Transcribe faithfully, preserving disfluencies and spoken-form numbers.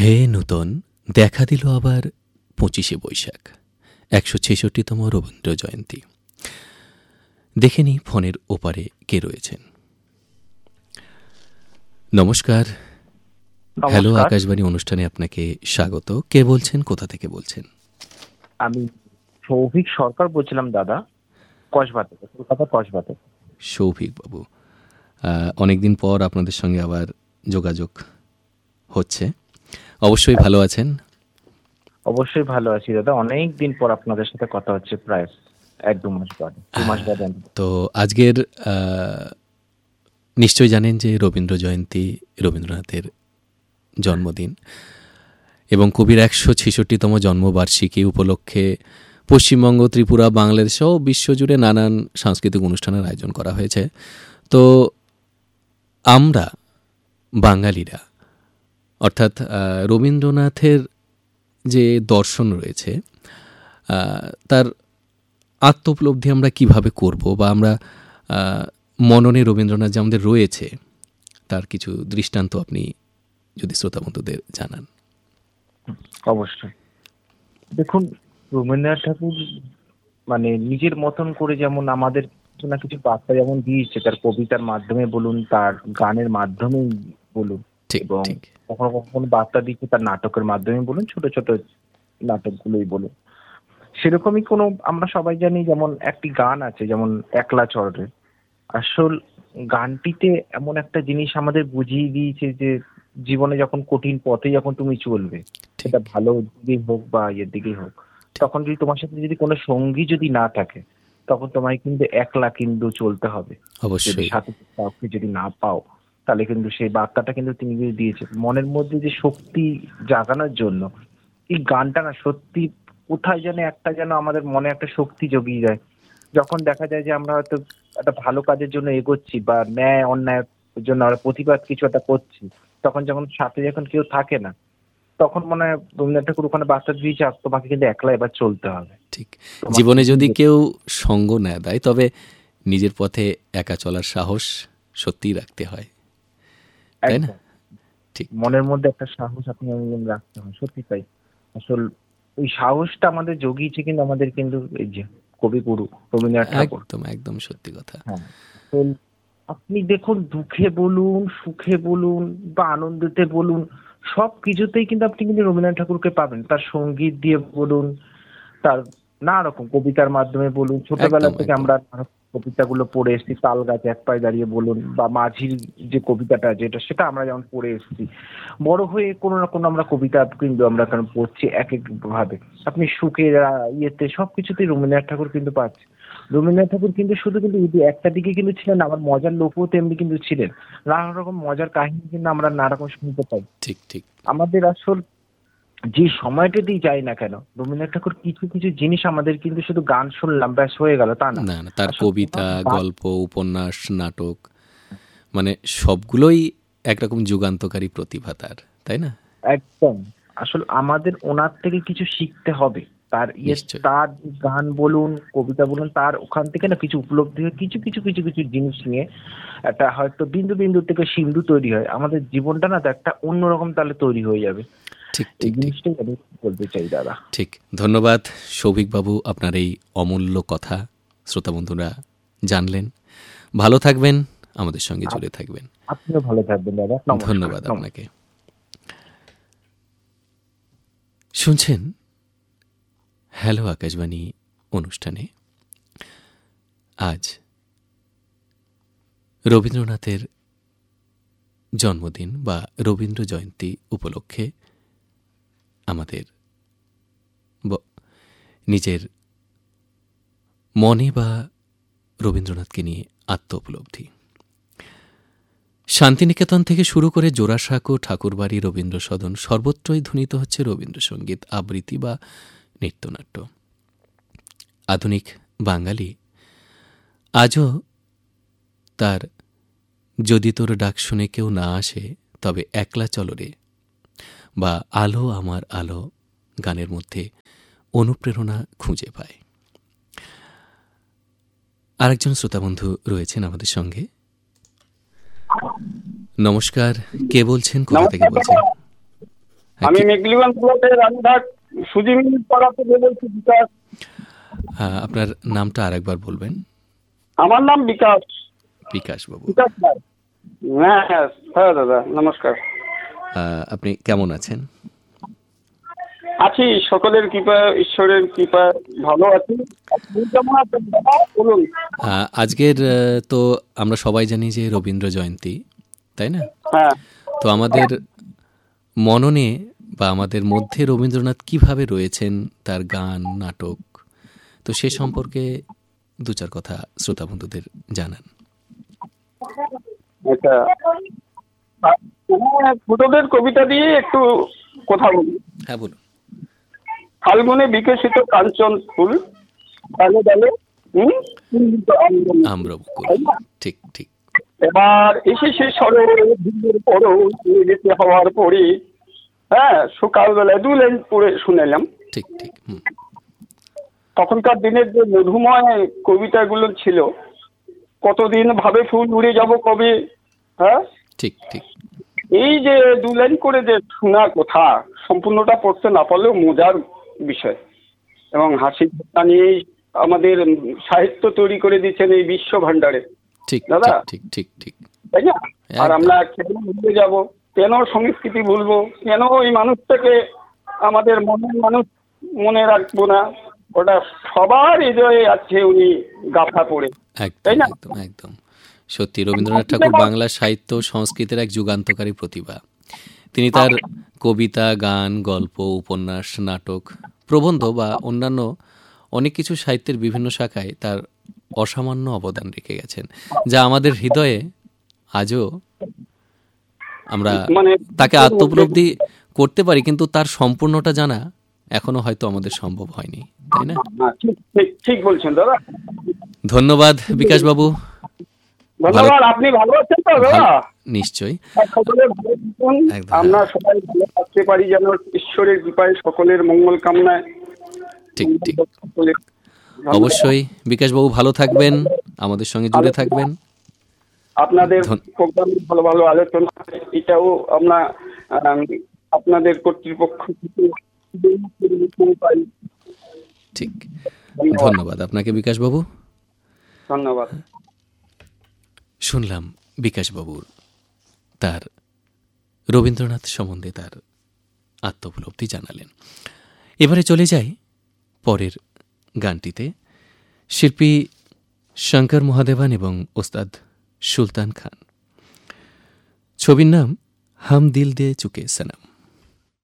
হে নূতন, দেখা দিল আবার পঁচিশে বৈশাখ, একশো ছেষট্টিতম রবীন্দ্র জয়ন্তী। দেখে নি ফোনের ওপারে কে রয়েছেন। নমস্কার। হ্যালো, নমস্কার। আকাশবাণী অনুষ্ঠানে আপনাকে স্বাগত। কে বলছেন, কোথা থেকে বলছেন? আমি সৌভিক সরকার বলছিলাম দাদা, কসবা থেকে, কলকাতা কসবা থেকে। সৌভিক বাবু, অনেকদিন পর আপনাদের সঙ্গে আবার যোগাযোগ হচ্ছে। অবশ্যই ভালো আছেন? অবশ্যই ভালো আছি দাদা, অনেক দিন পর আপনাদের সাথে কথা হচ্ছে, প্রায় এক দু মাস বাদে দু মাস বাদে তো আজকের আহ, নিশ্চয়ই জানেন যে রবীন্দ্র জয়ন্তী, রবীন্দ্রনাথের জন্মদিন এবং কবির একশো ছেষট্টিতম জন্মবার্ষিকী উপলক্ষে পশ্চিমবঙ্গ, ত্রিপুরা, বাংলাদেশ ও বিশ্বজুড়ে নানান সাংস্কৃতিক অনুষ্ঠানের আয়োজন করা হয়েছে। তো আমরা বাঙালিরা, অর্থাৎ রবীন্দ্রনাথের যে দর্শন রয়েছে তার আত্মোপলব্ধি আমরা কিভাবে করব, বা আমরা মননে রবীন্দ্রনাথ যে আমাদের রয়েছে তার কিছু দৃষ্টান্ত আপনি যদি শ্রোতা বন্ধুদের জানান। অবশ্যই। দেখুন, রবীন্দ্রনাথ ঠাকুর মানে নিজের মতন করে যেমন আমাদের কিছু না কিছু বার্তা যেমন দিয়েছে, তার কবিতার মাধ্যমে বলুন, তার গানের মাধ্যমে বলুন, এবং কখনো কখনো বার্তা দিচ্ছে তার নাটকের মাধ্যমে বলুন, ছোট ছোট নাটকগুলোই বলুন। সেরকমই কোনো আমরা সবাই জানি, যেমন একটি গান আছে, যেমন একলা চরে। আসল গানটিতে এমন একটা জিনিস আমাদের বুঝিয়ে দিয়েছে যে জীবনে যখন কঠিন পথে যখন তুমি চলবে, সেটা ভালো দিকেই হোক বা ইয়ের দিকেই হোক, তখন যদি তোমার সাথে যদি কোনো সঙ্গী যদি না থাকে, তখন তোমায় কিন্তু একলা কিন্তু চলতে হবে। অবশ্যই। সাথে কাউকে যদি না পাও, তাহলে কিন্তু সেই বার্তাটা কিন্তু তিনি দিয়েছে মনের মধ্যে যে শক্তি জাগানোর জন্য। এই গানটা না সত্যি কোথায় যেন একটা যেন আমাদের মনে একটা শক্তি জগিয়ে যায়। যখন দেখা যায় যে আমরা হয়তো একটা ভালো কাজের জন্য এগোচ্ছি বা ন্যায় অন্যায়ের জন্য আমরা প্রতিবাদ কিছু একটা করছি, তখন যখন সাথে যখন কেউ থাকে না, তখন মনে হয় রবীন্দ্রনাথ ঠাকুর ওখানে বার্তা দিয়েছে, তোমাকে কিন্তু একলা এবার চলতে হবে। ঠিক, জীবনে যদি কেউ সঙ্গ না দেয়, তবে নিজের পথে একা চলার সাহস সত্যিই রাখতে হয়, তাই না? ঠিক, মনের মধ্যে একটা সাহস আপনি রাখতে হয়, সত্যি তাই। আসল ওই সাহসটা আমাদের জগিয়েছে কিন্তু আমাদের কিন্তু এই যে কবিগুরু রবীন্দ্রনাথ ঠাকুর। একদম একদম সত্যি কথা। হ্যাঁ, আপনি দেখুন, দুঃখে বলুন, সুখে বলুন বা আনন্দতে বলুন, সব কিছুতেই কিন্তু আপনি কিন্তু রবীন্দ্রনাথ ঠাকুরকে পাবেন। তার সঙ্গীত দিয়ে বলুন, তার নানা রকম কবিতার মাধ্যমে বলুন, ছোটবেলা থেকে আমরা কবিতাগুলো পড়ে এসেছি, তাল গাছ এক পায়ে দাঁড়িয়ে বলুন, বা মাঝির যে কবিতাটা যেটা, সেটা আমরা যেমন পড়ে এসেছি। বড় হয়ে কোনো না কোনো আমরা কবিতা কিন্তু আমরা কেন পড়ছি এক এক ভাবে। আপনি সুখের ইয়েতে সবকিছুতেই রবীন্দ্রনাথ ঠাকুর কিন্তু পাচ্ছেন। রবীন্দ্রনাথ ঠাকুর কিন্তু শুধু কিন্তু একটা দিকে কিন্তু ছিলেন, আমার মজার লোকও তেমনি কিন্তু ছিলেন। নানা রকম মজার কাহিনী কিন্তু আমরা নানা রকম শুনতে পাই। ঠিক ঠিক। আমাদের আসল যে সময়টাতেই যাই না কেন, রবীন্দ্রনাথ ঠাকুর কিছু কিছু জিনিস আমাদের কিন্তু শুধু গান শুনলাম ব্যাস হয়ে গেল তা না। না না, তার কবিতা, গল্প, উপন্যাস, নাটক, মানে সবগুলোই একরকম যুগান্তকারী প্রতিভা তার, তাই না? একদম। আসল আমাদের ওনার থেকে কিছু শিখতে হবে। তার ইয়ে, তার গান বলুন, কবিতা বলুন, তার ওখান থেকে না কিছু উপলব্ধি হয়, কিছু কিছু কিছু কিছু জিনিস নিয়ে একটা হয়তো বিন্দু বিন্দু থেকে সিন্ধু তৈরি হয়, আমাদের জীবনটা না একটা অন্যরকম তাহলে তৈরি হয়ে যাবে। ঠিক ঠিক, জিনিসটাই আমি বলতে চাই দাদা। ঠিক, ধন্যবাদ সৌভিক বাবু, আপনার এই অমূল্য কথা শ্রোতা বন্ধুরা জানলেন। ভালো থাকবেন, আমাদের সঙ্গে জুড়ে থাকবেন। আপনিও ভালো থাকবেন দাদা। ধন্যবাদ আপনাকে। শুনছেন হ্যালো আকাশবাণী অনুষ্ঠানে আজ রবীন্দ্রনাথের জন্মদিন বা রবীন্দ্র জয়ন্তী উপলক্ষে আমাদের নিজের মনে বা রবীন্দ্রনাথকে নিয়ে আত্ম উপলব্ধি। শান্তিনিকেতন থেকে শুরু করে জোড়াসাঁকো, ঠাকুরবাড়ি, রবীন্দ্র সদন, সর্বত্রই ধ্বনিত হচ্ছে রবীন্দ্রসঙ্গীত, আবৃত্তি বা নৃত্যনাট্য। আধুনিক বাঙালি আজও তার যদি তোর ডাক শুনে কেউ না আসে তবে একলা চলরে বা আলো আমার আলো গানের মধ্যে অনুপ্রেরণা খুঁজে পায়। আরেকজন শ্রোতাবন্ধু রয়েছেন আমাদের সঙ্গে। নমস্কার, কে বলছেন, কোথা থেকে বলছেন? হ্যাঁ, আমি কি- মেঘলিগঞ্জ ব্লকের রানীঘাট সুজিমিল পাড়া থেকে বলছি বিকাশ। হ্যাঁ, আপনার নামটা আরেকবার বলবেন। আমার নাম বিকাশ, বিকাশ বাবু, বিকাশ স্যার। হ্যাঁ হ্যাঁ হ্যাঁ দাদা নমস্কার। আহ, আপনি কেমন আছেন? আছি সকলের কৃপা, ঈশ্বরের কৃপা ভালো আছি। আপনি কেমন আছেন দাদা বলুন? আহ, আজকের আহ, তো আমরা সবাই জানি যে রবীন্দ্র জয়ন্তী, তাই না? হ্যাঁ তো আমাদের মননে বা আমাদের মধ্যে রবীন্দ্রনাথ কিভাবে রয়েছেন, তার গান, নাটক, তো সে সম্পর্কে দু চার কথা শ্রোতা বন্ধুদের জানান। আচ্ছা, হ্যাঁ, ছোটদের কবিতা দিয়ে একটু কথা বলি। হ্যাঁ, বলুন। ফাল্গুনে বিকশিত কাঞ্চন ফুল, ডালে ডালে হুম কুঞ্চিত আন্দোলন। আমরা বকুল। তাই না? ঠিক ঠিক এবার এসেছে সরোবরে দিনের পরও যেতে হওয়ার পরে, হ্যাঁ সকালবেলায় দু লাইন পড়ে শুনেলাম। ঠিক ঠিক হুম, তখনকার দিনের যে মধুময় কবিতাগুলো ছিল, কতদিন ভাবে ফুল উড়ে যাব কবে, হ্যাঁ ঠিক ঠিক এই যে দু লাইন করে যে শোনার কথা, সম্পূর্ণটা পড়তে না পারলেও মজার বিষয়। এবং হাসি ঠাট্টা নিয়েই আমাদের সাহিত্য তৈরি করে দিচ্ছেন এই বিশ্ব ভান্ডারে, ঠিক দাদা ঠিক ঠিক ঠিক তাই না? আর একদম। আমরা কেন ভুলে যাব, কেন সংস্কৃতি ভুলবো, কেন ওই মানুষটাকে আমাদের মনের মানুষ মনে রাখবো না? ওটা সবার হৃদয়ে আছে উনি গাথা পড়ে, একদম তাই না? একদম একদম সত্যি রবীন্দ্রনাথ ঠাকুর বাংলা সাহিত্য সংস্কৃতির এক যুগান্তকারী প্রতিভা। তিনি তার কবিতা, গান, গল্প, উপন্যাস, নাটক, প্রবন্ধ বা অন্যান্য অনেক কিছু সাহিত্যের বিভিন্ন শাখায় তার অসামান্য অবদান রেখে গেছেন, যা আমাদের হৃদয়ে আজও আমরা মানে তাকে আত্মোপলব্ধি করতে পারি, কিন্তু তার সম্পূর্ণটা জানা এখনো হয়তো আমাদের সম্ভব হয়নি, তাই না? হ্যাঁ, ঠিক ঠিক ঠিক বলছেন দাদা। ধন্যবাদ বিকাশ বাবু। ধন্যবাদ। আপনি ভালো আছেন তো দাদা? ভালো- নিশ্চয়ই। আর সকলে ভালো থাকুন। একদম। আমরা সবাই ভালো থাকতে পারি যেন ঈশ্বরের কৃপায়, সকলের মঙ্গল কামনায়। ঠিক ঠিক সকলের ধন্যবাদ। অবশ্যই বিকাশবাবু ভালো থাকবেন, আমাদের সঙ্গে জুড়ে থাকবেন। আপনাদের ধন- প্রোগ্রামে ভালো ভালো আলোচনা, এটাও আমরা আম, আপনাদের কর্তৃপক্ষ থেকে পাই। ঠিক, ধন্যবাদ। ধন্যবাদ আপনাকে বিকাশবাবু। ধন্যবাদ। শুনলাম বিকাশবাবুর তার রবীন্দ্রনাথ সম্বন্ধে তার আত্মোপলব্ধি জানালেন। এবারে চলে যাই পরের গানটিতে। শিল্পী শঙ্কর মহাদেবান এবং ওস্তাদ সুলতান খান। ছবির নাম হাম দিল দে চুকে সনম।